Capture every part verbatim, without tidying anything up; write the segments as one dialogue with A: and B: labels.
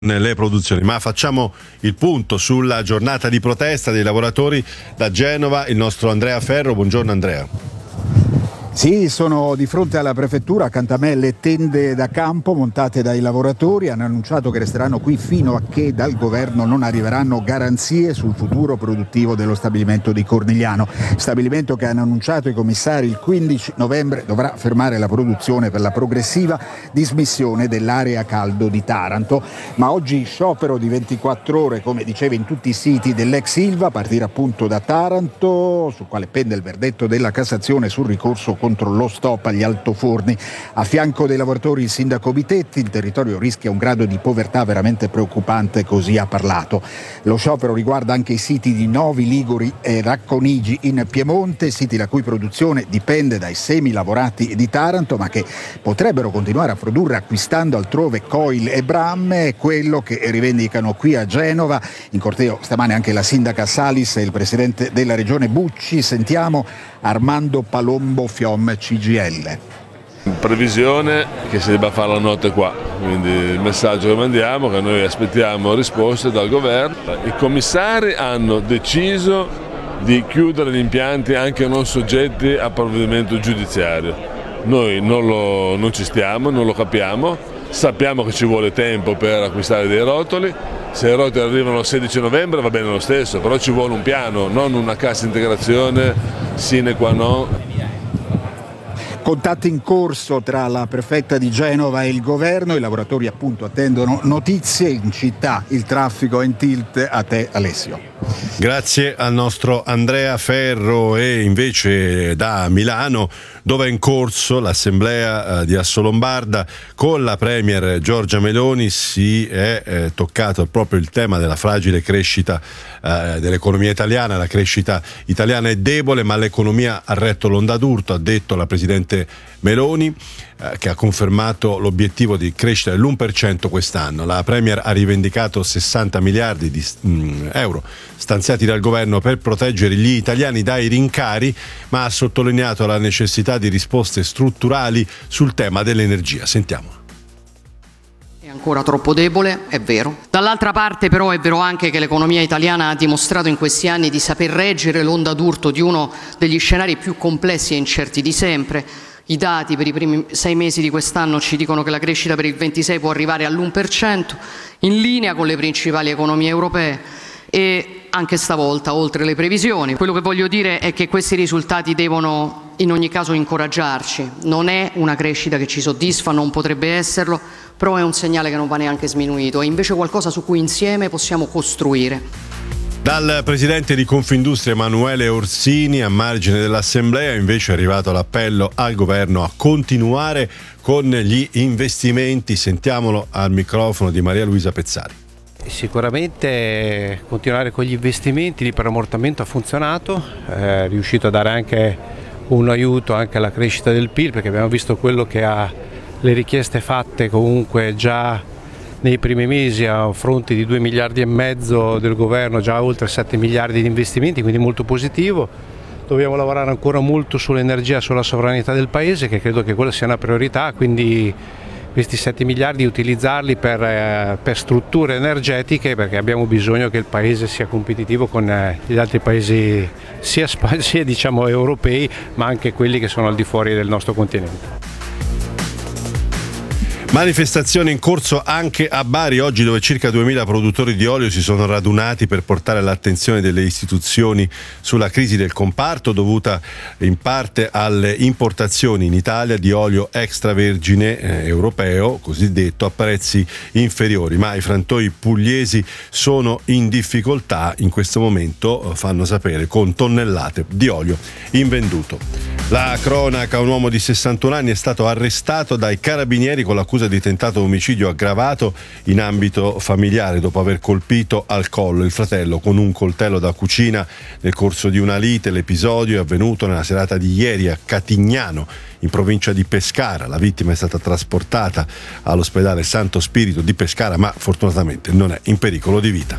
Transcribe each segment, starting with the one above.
A: nelle produzioni. Ma facciamo il punto sulla giornata di protesta dei lavoratori da Genova, il nostro Andrea Ferro. Buongiorno Andrea.
B: Sì, sono di fronte alla prefettura, accanto a me le tende da campo montate dai lavoratori. Hanno annunciato che resteranno qui fino a che dal governo non arriveranno garanzie sul futuro produttivo dello stabilimento di Cornigliano. Stabilimento che hanno annunciato i commissari il quindici novembre dovrà fermare la produzione per la progressiva dismissione dell'area caldo di Taranto. Ma oggi sciopero di ventiquattro ore, come dicevi, in tutti i siti dell'ex Ilva, a partire appunto da Taranto, sul quale pende il verdetto della Cassazione sul ricorso contro lo stop agli altoforni. A fianco dei lavoratori il sindaco Bitetti. Il territorio rischia un grado di povertà veramente preoccupante, così ha parlato. Lo sciopero riguarda anche i siti di Novi Liguri e Racconigi in Piemonte, siti la cui produzione dipende dai semi lavorati di Taranto, ma che potrebbero continuare a produrre acquistando altrove Coil e Bramme, quello che rivendicano qui a Genova. In corteo stamane anche la sindaca Salis e il presidente della regione Bucci. Sentiamo Armando Palombo Fiom C G I L.
C: In previsione che si debba fare la notte qua, quindi il messaggio che mandiamo è che noi aspettiamo risposte dal governo. I commissari hanno deciso di chiudere gli impianti anche non soggetti a provvedimento giudiziario. Noi non, lo, non ci stiamo, non lo capiamo, sappiamo che ci vuole tempo per acquistare dei rotoli. Se i rotoli arrivano il sedici novembre va bene lo stesso, però ci vuole un piano, non una cassa integrazione sine qua non.
B: Contatti in corso tra la prefetta di Genova e il governo. I lavoratori appunto attendono notizie. In città il traffico è in tilt. A te Alessio.
A: Grazie al nostro Andrea Ferro. E invece da Milano, dove è in corso l'assemblea di Assolombarda, con la premier Giorgia Meloni si è eh, toccato proprio il tema della fragile crescita eh, dell'economia italiana. La crescita italiana è debole, ma l'economia ha retto l'onda d'urto, ha detto la presidente Meloni, eh, che ha confermato l'obiettivo di crescita dell'uno per cento quest'anno. La premier ha rivendicato sessanta miliardi di mh, euro stanziati dal governo per proteggere gli italiani dai rincari, ma ha sottolineato la necessità di risposte strutturali sul tema dell'energia. Sentiamo.
D: È ancora troppo debole, è vero. Dall'altra parte però è vero anche che l'economia italiana ha dimostrato in questi anni di saper reggere l'onda d'urto di uno degli scenari più complessi e incerti di sempre. I dati per i primi sei mesi di quest'anno ci dicono che la crescita per il ventisei può arrivare all'uno per cento, in linea con le principali economie europee, e anche stavolta oltre le previsioni. Quello che voglio dire è che questi risultati devono in ogni caso incoraggiarci. Non è una crescita che ci soddisfa, non potrebbe esserlo, però è un segnale che non va neanche sminuito, è invece qualcosa su cui insieme possiamo costruire.
A: Dal presidente di Confindustria Emanuele Orsini, a margine dell'assemblea, invece è arrivato l'appello al governo a continuare con gli investimenti. Sentiamolo al microfono di Maria Luisa Pezzari.
E: Sicuramente continuare con gli investimenti. L'iperamortamento ha funzionato, è riuscito a dare anche un aiuto anche alla crescita del P I L, perché abbiamo visto quello che ha le richieste fatte comunque già nei primi mesi a fronte di due miliardi e mezzo del governo, già oltre sette miliardi di investimenti, quindi molto positivo. Dobbiamo lavorare ancora molto sull'energia, sulla sovranità del Paese, che credo che quella sia una priorità, quindi questi sette miliardi utilizzarli per, eh, per strutture energetiche, perché abbiamo bisogno che il Paese sia competitivo con eh, gli altri paesi sia, sia diciamo europei, ma anche quelli che sono al di fuori del nostro continente.
A: Manifestazione in corso anche a Bari oggi, dove circa duemila produttori di olio si sono radunati per portare l'attenzione delle istituzioni sulla crisi del comparto, dovuta in parte alle importazioni in Italia di olio extravergine eh, europeo, cosiddetto, a prezzi inferiori. Ma i frantoi pugliesi sono in difficoltà in questo momento, fanno sapere, con tonnellate di olio invenduto. La cronaca: un uomo di sessantuno anni è stato arrestato dai carabinieri con l'accusa di tentato omicidio aggravato in ambito familiare dopo aver colpito al collo il fratello con un coltello da cucina nel corso di una lite. L'episodio è avvenuto nella serata di ieri a Catignano, in provincia di Pescara. La vittima è stata trasportata all'ospedale Santo Spirito di Pescara, ma fortunatamente non è in pericolo di vita.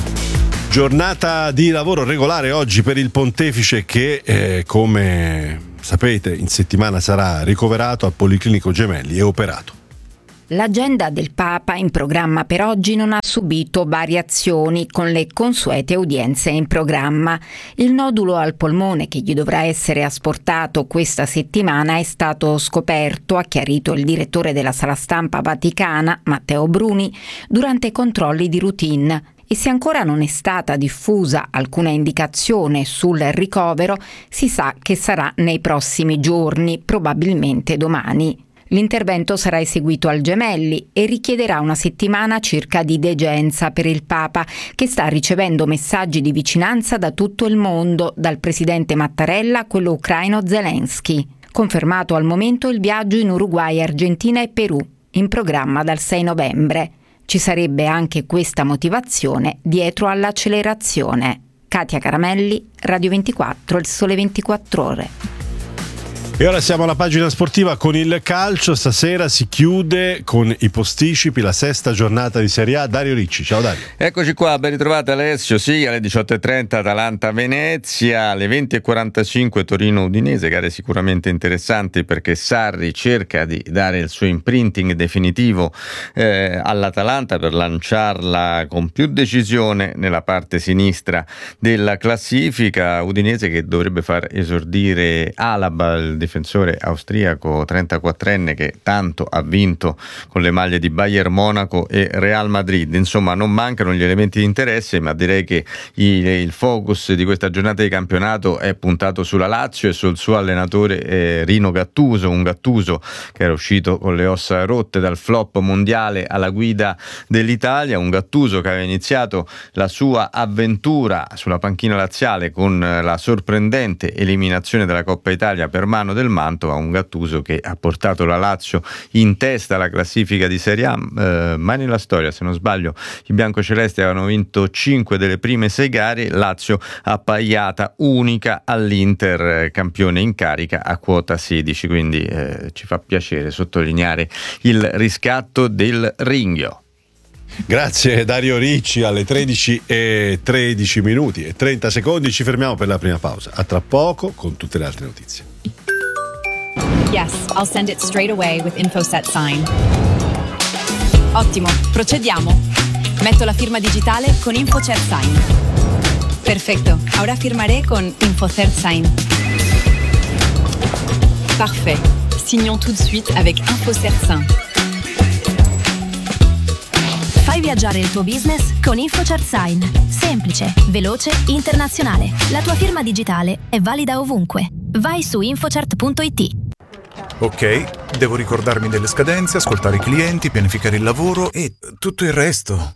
A: Giornata di lavoro regolare oggi per il pontefice che, eh, come sapete, in settimana sarà ricoverato al Policlinico Gemelli e operato.
F: L'agenda del Papa in programma per oggi non ha subito variazioni con le consuete udienze in programma. Il nodulo al polmone che gli dovrà essere asportato questa settimana è stato scoperto, ha chiarito il direttore della sala stampa vaticana, Matteo Bruni, durante controlli di routine. E se ancora non è stata diffusa alcuna indicazione sul ricovero, si sa che sarà nei prossimi giorni, probabilmente domani. L'intervento sarà eseguito al Gemelli e richiederà una settimana circa di degenza per il Papa, che sta ricevendo messaggi di vicinanza da tutto il mondo, dal presidente Mattarella a quello ucraino Zelensky. Confermato al momento il viaggio in Uruguay, Argentina e Perù, in programma dal sei novembre. Ci sarebbe anche questa motivazione dietro all'accelerazione. Katia Caramelli, Radio ventiquattro, Il Sole ventiquattro Ore.
A: E ora siamo alla pagina sportiva con il calcio. Stasera si chiude con i posticipi la sesta giornata di Serie A. Dario Ricci, ciao Dario.
G: Eccoci qua, ben ritrovate Alessio. Sì, alle diciotto e trenta Atalanta-Venezia, alle venti e quarantacinque Torino-Udinese, gare sicuramente interessanti perché Sarri cerca di dare il suo imprinting definitivo eh, all'Atalanta per lanciarla con più decisione nella parte sinistra della classifica. Udinese che dovrebbe far esordire Alaba, il difensore austriaco trentaquattrenne che tanto ha vinto con le maglie di Bayern Monaco e Real Madrid. Insomma, non mancano gli elementi di interesse, ma direi che il, il focus di questa giornata di campionato è puntato sulla Lazio e sul suo allenatore eh, Rino Gattuso, un Gattuso che era uscito con le ossa rotte dal flop mondiale alla guida dell'Italia, un Gattuso che aveva iniziato la sua avventura sulla panchina laziale con la sorprendente eliminazione della Coppa Italia per mano del Mantova, un Gattuso che ha portato la Lazio in testa alla classifica di Serie A, eh, mai nella storia, se non sbaglio, i biancocelesti avevano vinto cinque delle prime sei gare, Lazio appaiata unica all'Inter, campione in carica a quota sedici, quindi eh, ci fa piacere sottolineare il riscatto del Ringhio.
A: Grazie Dario Ricci. Alle tredici e tredici minuti e trenta secondi ci fermiamo per la prima pausa. A tra poco con tutte le altre notizie.
H: Yes, I'll send it straight away with InfoSet Sign. Ottimo, procediamo. Metto la firma digitale con InfoSet Sign. Perfecto, ahora firmaré con InfoSet Sign. Parfait. Signons tout de suite avec InfoSet Sign.
I: Fai viaggiare il tuo business con InfoCert Sign. Semplice, veloce, internazionale. La tua firma digitale è valida ovunque. Vai su infocert punto it.
J: Ok, devo ricordarmi delle scadenze, ascoltare i clienti, pianificare il lavoro e tutto il resto.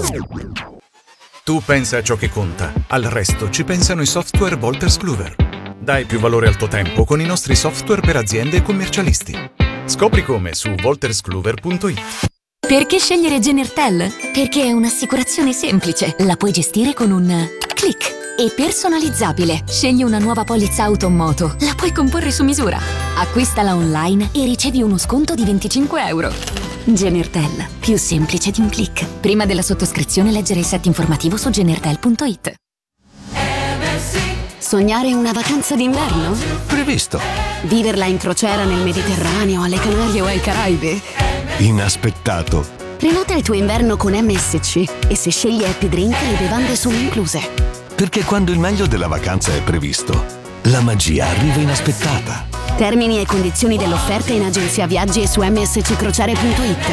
J: Tu pensa a ciò che conta, al resto ci pensano i software Wolters Kluwer. Dai più valore al tuo tempo con i nostri software per aziende e commercialisti. Scopri come su wolters kluwer punto it.
K: Perché scegliere Genertel? Perché è un'assicurazione semplice. La puoi gestire con un click. E personalizzabile. Scegli una nuova polizza auto o moto. La puoi comporre su misura. Acquistala online e ricevi uno sconto di venticinque euro. Genertel. Più semplice di un click. Prima della sottoscrizione leggere il set informativo su genertel punto it. Sognare una vacanza d'inverno?
L: Previsto.
K: Viverla in crociera nel Mediterraneo, alle Canarie o ai Caraibi?
L: Inaspettato.
K: Prenota il tuo inverno con M S C e se scegli Happy Drink le bevande sono incluse.
L: Perché quando il meglio della vacanza è previsto, la magia arriva inaspettata.
K: Termini e condizioni dell'offerta in agenzia viaggi e su m s c crociere punto it.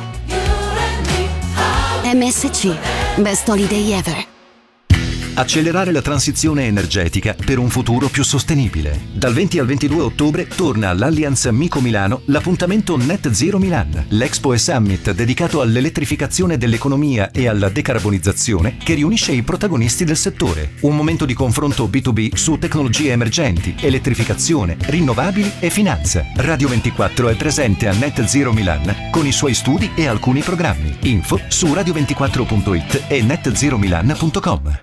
K: M S C. Best Holiday Ever.
M: Accelerare la transizione energetica per un futuro più sostenibile. Dal venti al ventidue ottobre torna all'Allianz Mico Milano l'appuntamento Net Zero Milan, l'Expo e Summit dedicato all'elettrificazione dell'economia e alla decarbonizzazione che riunisce i protagonisti del settore. Un momento di confronto B due B su tecnologie emergenti, elettrificazione, rinnovabili e finanza. Radio ventiquattro è presente a Net Zero Milan con i suoi studi e alcuni programmi. Info su radio ventiquattro punto it e net zero milan punto com.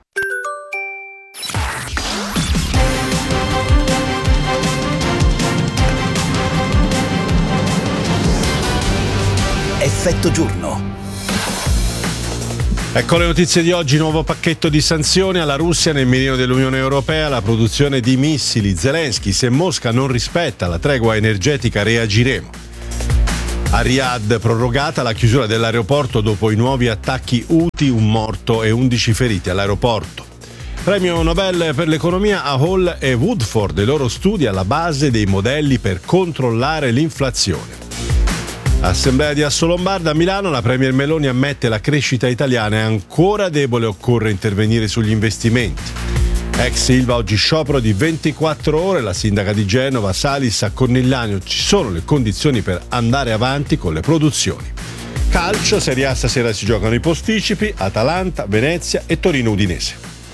N: Effetto giorno.
A: Ecco le notizie di oggi. Nuovo pacchetto di sanzioni alla Russia nel mirino dell'Unione Europea, la produzione di missili. Zelensky: se Mosca non rispetta la tregua energetica reagiremo. A Riyadh prorogata la chiusura dell'aeroporto dopo i nuovi attacchi Houthi, un morto e undici feriti all'aeroporto. Premio Nobel per l'economia a Hall e Woodford, i loro studi alla base dei modelli per controllare l'inflazione. Assemblea di Assolombarda a Milano, la Premier Meloni ammette la crescita italiana è ancora debole, occorre intervenire sugli investimenti. Ex Ilva oggi sciopero di ventiquattro ore, la sindaca di Genova Salis a Cornigliano, ci sono le condizioni per andare avanti con le produzioni. Calcio, Serie A stasera si giocano i posticipi, Atalanta, Venezia e Torino Udinese.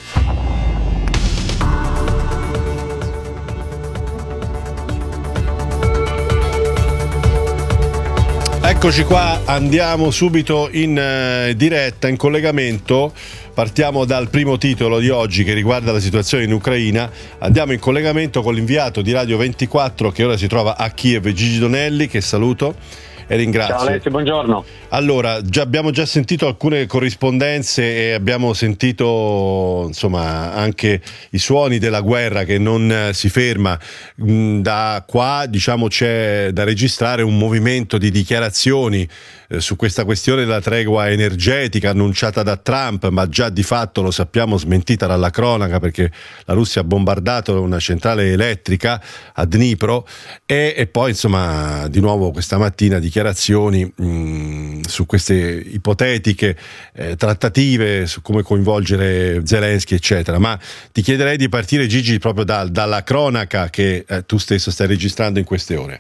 A: Eccoci qua, andiamo subito in eh, diretta, in collegamento. Partiamo dal primo titolo di oggi che riguarda la situazione in Ucraina. Andiamo in collegamento con l'inviato di Radio ventiquattro che ora si trova a Kiev, Gigi Donelli, che saluto e ringrazio.
N: Ciao Alessio, buongiorno.
A: Allora, già abbiamo già sentito alcune corrispondenze e abbiamo sentito insomma anche i suoni della guerra che non eh, si ferma. Mm, da qua diciamo c'è da registrare un movimento di dichiarazioni eh, su questa questione della tregua energetica annunciata da Trump, ma già di fatto lo sappiamo smentita dalla cronaca, perché la Russia ha bombardato una centrale elettrica a Dnipro e, e poi insomma di nuovo questa mattina dichiarazioni mh, su queste ipotetiche eh, trattative su come coinvolgere Zelensky eccetera. Ma ti chiederei di partire, Gigi, proprio da, dalla cronaca che eh, tu stesso stai registrando in queste ore.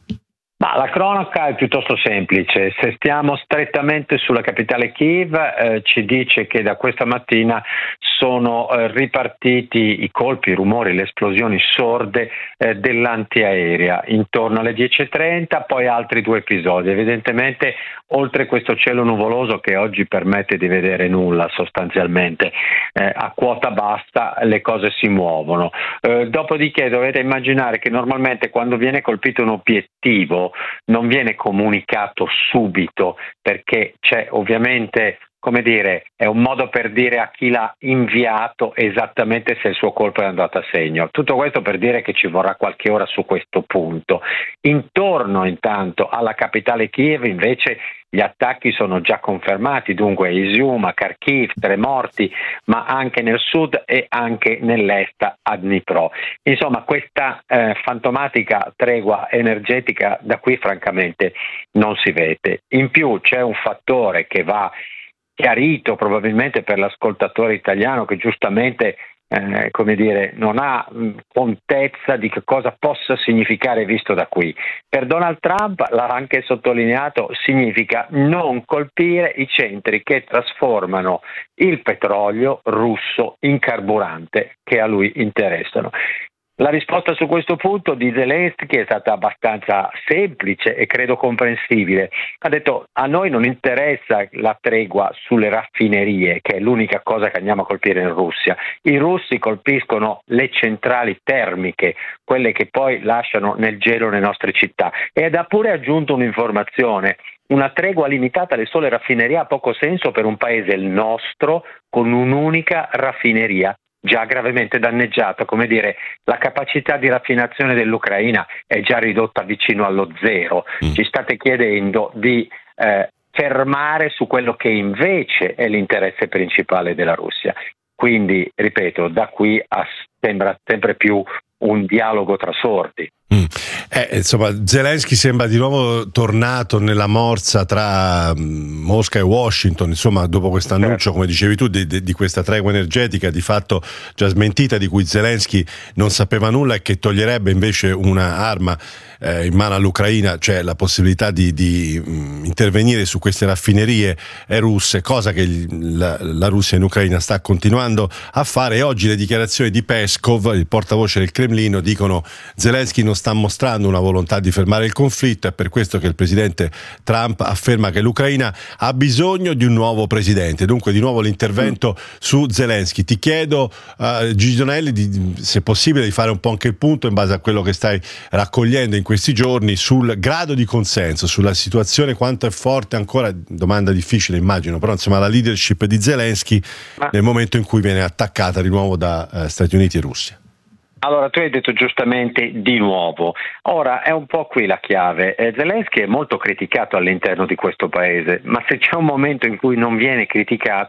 N: Ma la cronaca è piuttosto semplice. Se stiamo strettamente sulla capitale Kiev, eh, ci dice che da questa mattina sono eh, ripartiti i colpi, i rumori, le esplosioni sorde eh, dell'antiaerea intorno alle dieci e trenta, poi altri due episodi. Evidentemente oltre questo cielo nuvoloso che oggi permette di vedere nulla sostanzialmente, eh, a quota bassa le cose si muovono. Eh, dopodiché dovete immaginare che normalmente quando viene colpito un obiettivo non viene comunicato subito, perché c'è ovviamente, come dire, è un modo per dire a chi l'ha inviato esattamente se il suo colpo è andato a segno. Tutto questo per dire che ci vorrà qualche ora su questo punto. Intorno intanto alla capitale Kiev invece gli attacchi sono già confermati, dunque Izium, Kharkiv, tre morti, ma anche nel sud e anche nell'est a Dnipro. Insomma, questa eh, fantomatica tregua energetica da qui francamente non si vede. In più c'è un fattore che va chiarito probabilmente per l'ascoltatore italiano che giustamente eh, come dire, non ha mh, contezza di che cosa possa significare visto da qui. Per Donald Trump, l'ha anche sottolineato, significa non colpire i centri che trasformano il petrolio russo in carburante che a lui interessano. La risposta su questo punto di Zelensky è stata abbastanza semplice e credo comprensibile. Ha detto: a noi non interessa la tregua sulle raffinerie, che è l'unica cosa che andiamo a colpire in Russia. I russi colpiscono le centrali termiche, quelle che poi lasciano nel gelo le nostre città. Ed ha pure aggiunto un'informazione: una tregua limitata alle sole raffinerie ha poco senso per un paese, il nostro, con un'unica raffineria già gravemente danneggiata. Come dire, la capacità di raffinazione dell'Ucraina è già ridotta vicino allo zero. Mm. Ci state chiedendo di eh, fermare su quello che invece è l'interesse principale della Russia. Quindi, ripeto, da qui a, sembra sempre più un dialogo tra sordi.
A: Mm. Eh, insomma, Zelensky sembra di nuovo tornato nella morsa tra Mosca e Washington, insomma, dopo questo annuncio, certo, come dicevi tu, di, di, di questa tregua energetica di fatto già smentita, di cui Zelensky non sapeva nulla e che toglierebbe invece un'arma eh, in mano all'Ucraina, cioè la possibilità di, di mh, intervenire su queste raffinerie russe, cosa che il, la, la Russia in Ucraina sta continuando a fare. E oggi le dichiarazioni di Peskov, il portavoce del Cremlino, dicono: Zelensky non sta mostrando una volontà di fermare il conflitto, è per questo che il presidente Trump afferma che l'Ucraina ha bisogno di un nuovo presidente. Dunque di nuovo l'intervento mm. su Zelensky. Ti chiedo, uh, Gigi Donelli, di, se è possibile, di fare un po' anche il punto in base a quello che stai raccogliendo in questi giorni sul grado di consenso, sulla situazione, quanto è forte ancora, domanda difficile immagino, però insomma la leadership di Zelensky Ma... nel momento in cui viene attaccata di nuovo da uh, Stati Uniti e Russia.
N: Allora, tu hai detto giustamente di nuovo. Ora, è un po' qui la chiave. Eh, Zelensky è molto criticato all'interno di questo paese, ma se c'è un momento in cui non viene criticato